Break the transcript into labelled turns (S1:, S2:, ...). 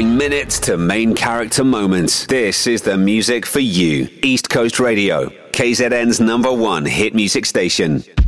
S1: Going minutes to main character moments. This is the music for you. East Coast Radio, KZN's #1 hit music station.